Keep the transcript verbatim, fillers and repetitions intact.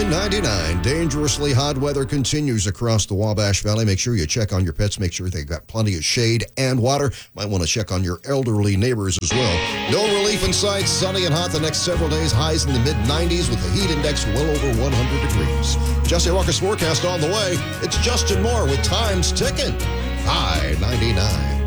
ninety-nine. Dangerously hot weather continues across the Wabash Valley. Make sure you check on your pets. Make sure they've got plenty of shade and water. Might want to check on your elderly neighbors as well. No relief in sight. Sunny and hot the next several days. Highs in the mid nineties with the heat index well over one hundred degrees. Jesse Walker's forecast on the way. It's Justin Moore with Times Ticking. High ninety-nine.